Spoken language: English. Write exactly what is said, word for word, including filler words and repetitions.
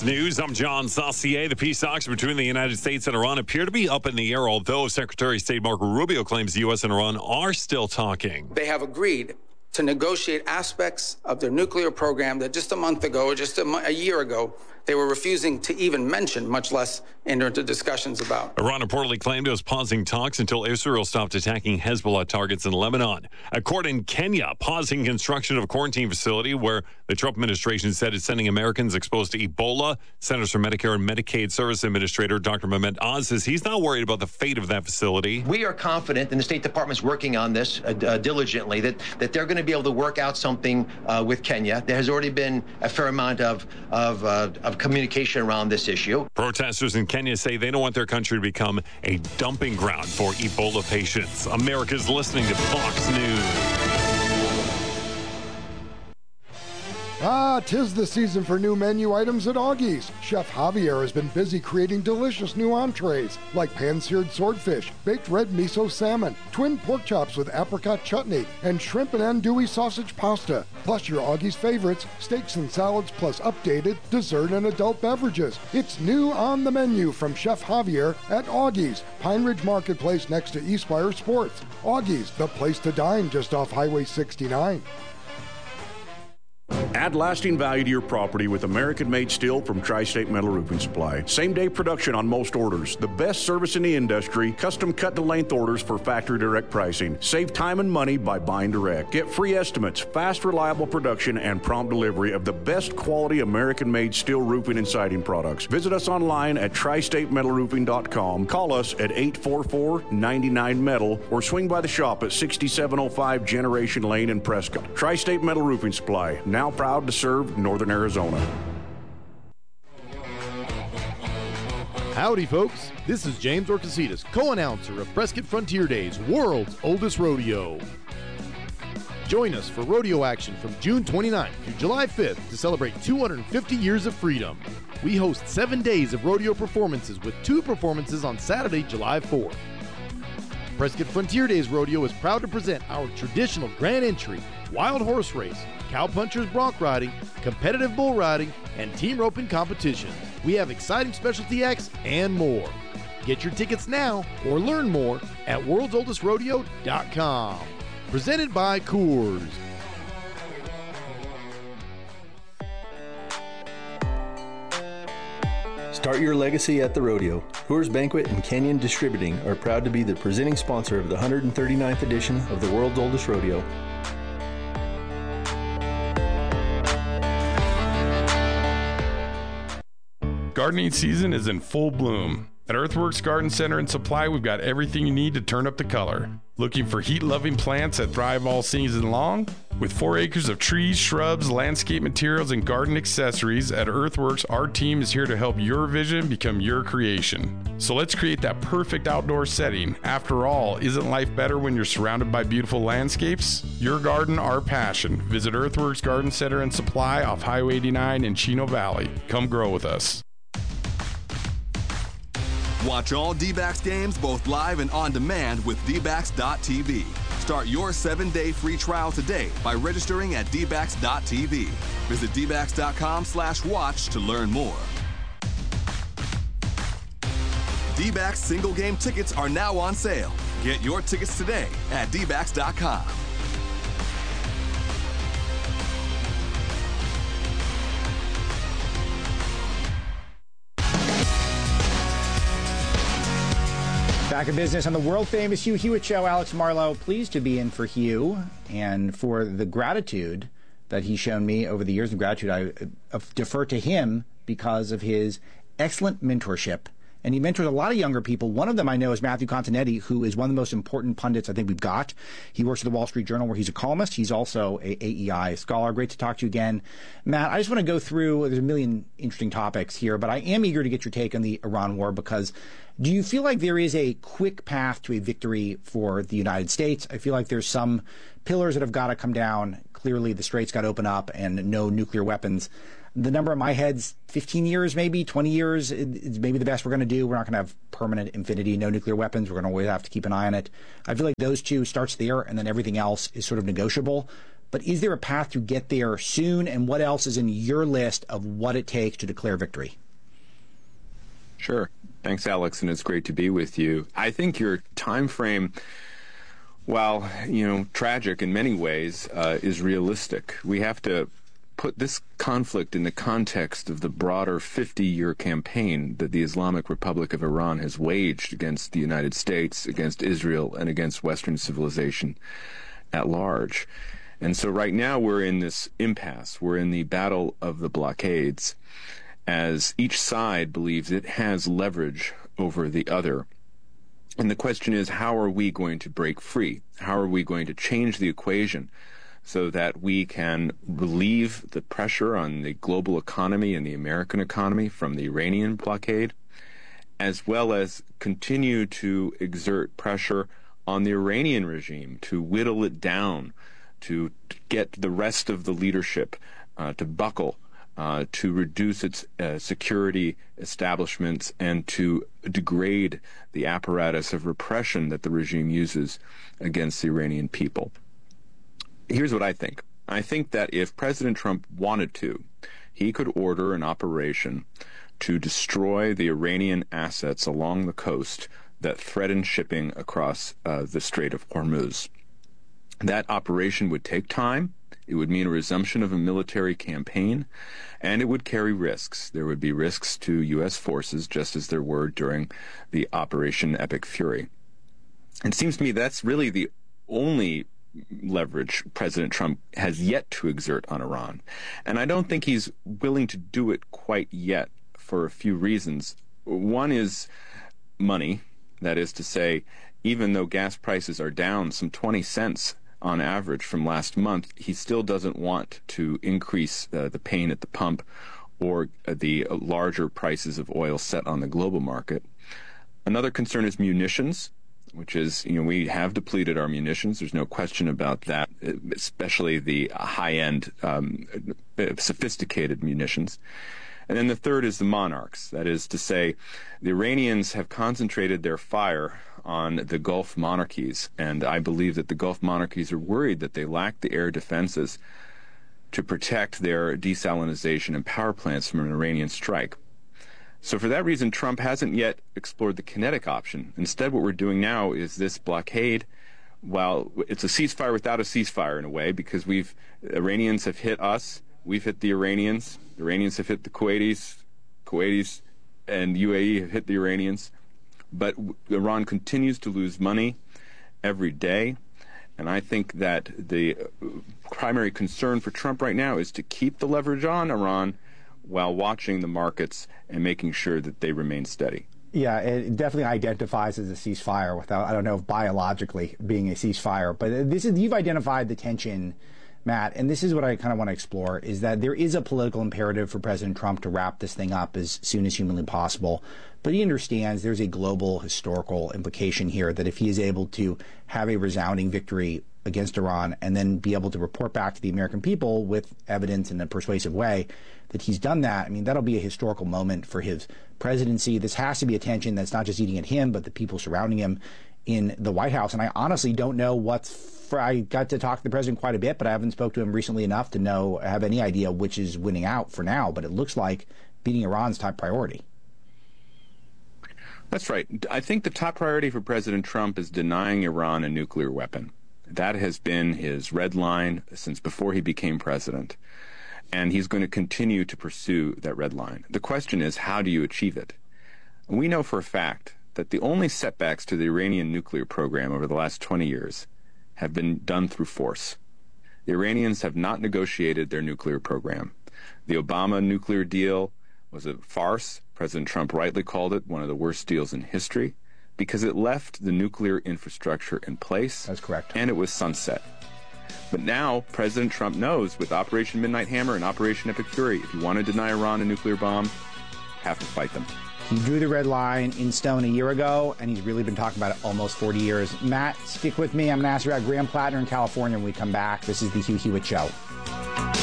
News. I'm John Saucier. The peace talks between the United States and Iran appear to be up in the air, although Secretary of State Marco Rubio claims the U S and Iran are still talking. They have agreed to negotiate aspects of their nuclear program that just a month ago, or just a, mo- a year ago, they were refusing to even mention, much less enter into discussions about. Iran reportedly claimed it was pausing talks until Israel stopped attacking Hezbollah targets in Lebanon. A court in Kenya pausing construction of a quarantine facility where the Trump administration said it's sending Americans exposed to Ebola. Centers for Medicare and Medicaid Service Administrator Doctor Mehmet Oz says he's not worried about the fate of that facility. We are confident, and the State Department's working on this uh, uh, diligently, that, that they're going to be able to work out something uh, with Kenya. There has already been a fair amount of, of, uh, of communication around this issue. Protesters in Kenya say they don't want their country to become a dumping ground for Ebola patients. America's listening to Fox News. Ah, 'tis the season for new menu items at Augie's. Chef Javier has been busy creating delicious new entrees like pan-seared swordfish, baked red miso salmon, twin pork chops with apricot chutney, and shrimp and andouille sausage pasta. Plus your Augie's favorites, steaks and salads, plus updated dessert and adult beverages. It's new on the menu from Chef Javier at Augie's, Pine Ridge Marketplace next to Eastspire Sports. Augie's, the place to dine just off Highway sixty-nine. Add lasting value to your property with American-made steel from Tri-State Metal Roofing Supply. Same-day production on most orders. The best service in the industry. Custom cut-to-length orders for factory direct pricing. Save time and money by buying direct. Get free estimates, fast, reliable production, and prompt delivery of the best quality American-made steel roofing and siding products. Visit us online at tri state metal roofing dot com. Call us at eight four four, nine nine, metal or swing by the shop at sixty-seven oh five Generation Lane in Prescott. Tri-State Metal Roofing Supply. Now proud to serve Northern Arizona. Howdy, folks. This is James Orcasitas, co-announcer of Prescott Frontier Days, world's oldest rodeo. Join us for rodeo action from June twenty-ninth through July fifth to celebrate two hundred fifty years of freedom. We host seven days of rodeo performances with two performances on Saturday, July fourth. Prescott Frontier Days Rodeo is proud to present our traditional grand entry, wild horse race, cowpunchers bronc riding, competitive bull riding, and team roping competition. We have exciting specialty acts and more. Get your tickets now or learn more at worlds oldest rodeo dot com. Presented by Coors. Start your legacy at the rodeo. Coors Banquet and Canyon Distributing are proud to be the presenting sponsor of the one hundred thirty-ninth edition of the world's oldest rodeo. Gardening season is in full bloom. At Earthworks Garden Center and Supply, we've got everything you need to turn up the color. Looking for heat-loving plants that thrive all season long? With four acres of trees, shrubs, landscape materials, and garden accessories, at Earthworks, our team is here to help your vision become your creation. So let's create that perfect outdoor setting. After all, isn't life better when you're surrounded by beautiful landscapes? Your garden, our passion. Visit Earthworks Garden Center and Supply off Highway eighty-nine in Chino Valley. Come grow with us. Watch all D-backs games both live and on demand with D backs dot T V. Start your seven-day free trial today by registering at D backs dot T V. Visit D backs dot com slash watch to learn more. D-backs single game tickets are now on sale. Get your tickets today at D backs dot com. Back in business on the world-famous Hugh Hewitt Show. Alex Marlowe, pleased to be in for Hugh and for the gratitude that he's shown me over the years. The gratitude I defer to him because of his excellent mentorship. And he mentors a lot of younger people. One of them I know is Matthew Continetti, who is one of the most important pundits I think we've got. He works at the Wall Street Journal where he's a columnist. He's also a A E I scholar. Great to talk to you again. Matt, I just want to go through, there's a million interesting topics here, but I am eager to get your take on the Iran war because do you feel like there is a quick path to a victory for the United States? I feel like there's some pillars that have got to come down. Clearly, the straits got to open up and no nuclear weapons. The number in my head's fifteen years, maybe twenty years. It's maybe the best we're going to do. We're not going to have permanent infinity, no nuclear weapons. We're going to always have to keep an eye on it. I feel like those two starts there, and then everything else is sort of negotiable. But is there a path to get there soon? And what else is in your list of what it takes to declare victory? Sure. Thanks, Alex, and it's great to be with you. I think your time frame, while, you know, tragic in many ways, uh, is realistic. We have to put this conflict in the context of the broader fifty-year campaign that the Islamic Republic of Iran has waged against the United States, against Israel, and against Western civilization at large. And so right now we're in this impasse. We're in the battle of the blockades, as each side believes it has leverage over the other. And the question is, how are we going to break free? How are we going to change the equation so that we can relieve the pressure on the global economy and the American economy from the Iranian blockade, as well as continue to exert pressure on the Iranian regime to whittle it down, to get the rest of the leadership uh, to buckle, uh, to reduce its uh, security establishments, and to degrade the apparatus of repression that the regime uses against the Iranian people. Here's what I think. I think that if President Trump wanted to, he could order an operation to destroy the Iranian assets along the coast that threaten shipping across uh, the Strait of Hormuz. That operation would take time. It would mean a resumption of a military campaign, and it would carry risks. There would be risks to U S forces, just as there were during the Operation Epic Fury. It seems to me that's really the only leverage President Trump has yet to exert on Iran. And I don't think he's willing to do it quite yet for a few reasons. One is money. That is to say, even though gas prices are down some twenty cents on average from last month, he still doesn't want to increase uh, the pain at the pump or uh, the uh, larger prices of oil set on the global market. Another concern is munitions, which is, you know, we have depleted our munitions. There's no question about that, especially the high-end, um, sophisticated munitions. And then the third is the monarchs. That is to say, the Iranians have concentrated their fire on the Gulf monarchies, and I believe that the Gulf monarchies are worried that they lack the air defenses to protect their desalinization and power plants from an Iranian strike. So for that reason, Trump hasn't yet explored the kinetic option. Instead, what we're doing now is this blockade. While it's a ceasefire without a ceasefire in a way, because we've Iranians have hit us, we've hit the Iranians, the Iranians have hit the Kuwaitis, Kuwaitis and U A E have hit the Iranians. But Iran continues to lose money every day. And I think that the primary concern for Trump right now is to keep the leverage on Iran while watching the markets and making sure that they remain steady. Yeah, it definitely identifies as a ceasefire without, I don't know if biologically being a ceasefire, but this is, you've identified the tension, Matt, and this is what I kind of want to explore, is that there is a political imperative for President Trump to wrap this thing up as soon as humanly possible. But he understands there's a global historical implication here that if he is able to have a resounding victory against Iran and then be able to report back to the American people with evidence in a persuasive way that he's done that, I mean, that'll be a historical moment for his presidency. This has to be a tension that's not just eating at him, but the people surrounding him in the White House. And I honestly don't know what's for, I got to talk to the president quite a bit, but I haven't spoke to him recently enough to know, have any idea which is winning out for now. But it looks like beating Iran's top priority. That's right. I think the top priority for President Trump is denying Iran a nuclear weapon. That has been his red line since before he became president. And he's going to continue to pursue that red line. The question is, how do you achieve it? We know for a fact that the only setbacks to the Iranian nuclear program over the last twenty years have been done through force. The Iranians have not negotiated their nuclear program. The Obama nuclear deal was a farce. President Trump rightly called it one of the worst deals in history because it left the nuclear infrastructure in place. That's correct. And it was sunset. But now President Trump knows with Operation Midnight Hammer and Operation Epic Fury, if you want to deny Iran a nuclear bomb, you have to fight them. He drew the red line in stone a year ago, and he's really been talking about it almost forty years. Matt, stick with me. I'm going to ask you about Graham Plattner in California when we come back. This is the Hugh Hewitt Show.